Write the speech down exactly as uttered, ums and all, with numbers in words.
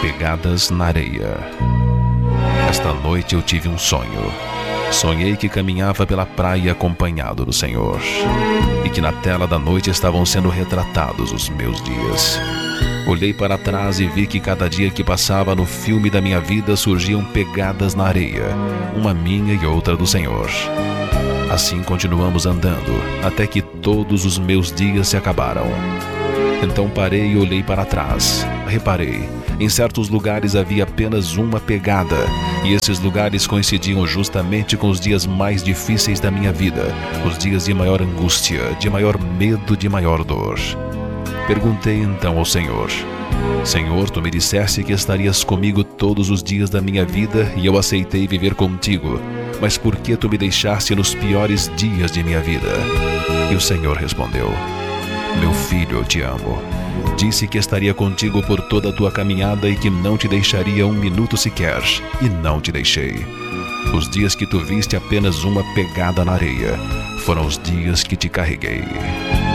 Pegadas na areia. Esta noite eu tive um sonho. Sonhei que caminhava pela praia acompanhado do Senhor, e que na tela da noite estavam sendo retratados os meus dias. Olhei para trás e vi que cada dia que passava no filme da minha vida surgiam pegadas na areia, uma minha e outra do Senhor. Assim continuamos andando, até que todos os meus dias se acabaram. Então parei e olhei para trás. Reparei, em certos lugares havia apenas uma pegada, e esses lugares coincidiam justamente com os dias mais difíceis da minha vida, os dias de maior angústia, de maior medo, de maior dor. Perguntei então ao Senhor: Senhor, tu me disseste que estarias comigo todos os dias da minha vida, e eu aceitei viver contigo, mas por que tu me deixaste nos piores dias de minha vida? E o Senhor respondeu: Meu filho, eu te amo. Disse que estaria contigo por toda a tua caminhada e que não te deixaria um minuto sequer, e não te deixei. Os dias que tu viste apenas uma pegada na areia foram os dias que te carreguei.